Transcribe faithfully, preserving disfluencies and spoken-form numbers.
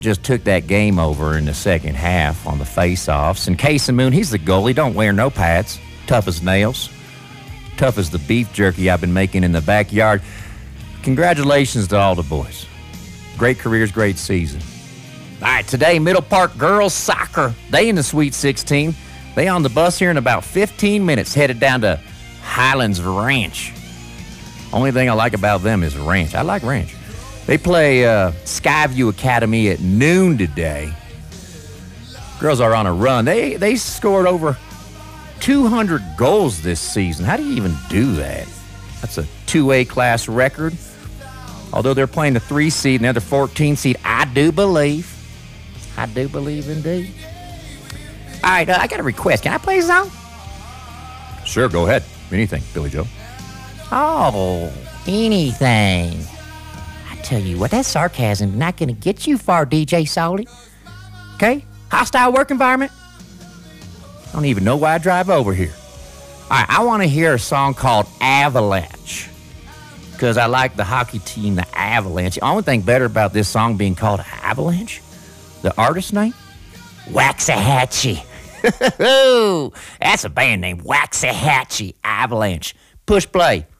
just took that game over in the second half on the face-offs. And Casey Moon, he's the goalie. Don't wear no pads. Tough as nails. Tough as the beef jerky I've been making in the backyard. Congratulations to all the boys. Great careers, great season. All right, today, Middle Park girls soccer. They in the Sweet sixteen. They on the bus here in about fifteen minutes, headed down to Highlands Ranch. Only thing I like about them is ranch. I like ranch. They play uh, Skyview Academy at noon today. Girls are on a run. They they scored over two hundred goals this season. How do you even do that? That's a two A class record. Although they're playing the three seed and they're the fourteen seed, I do believe. I do believe indeed. All right, uh, I got a request. Can I play a song? Sure, go ahead. Anything, Billy Joe. Oh, anything. I tell you what, that sarcasm not going to get you far, D J Salty. Okay? Hostile work environment. I don't even know why I drive over here. All right, I want to hear a song called Avalanche because I like the hockey team, the Avalanche. The only thing better about this song being called Avalanche, the artist name, Waxahachie. That's a band name, Waxahachie Avalanche. Push play.